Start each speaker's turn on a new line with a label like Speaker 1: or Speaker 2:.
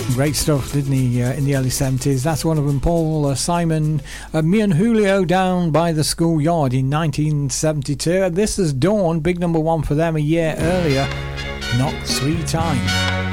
Speaker 1: Great stuff, didn't he, in the early 70s? That's one of them, Paul Simon. Me and Julio Down by the Schoolyard in 1972. And this is Dawn, big number one for them a year earlier. Not 3 times.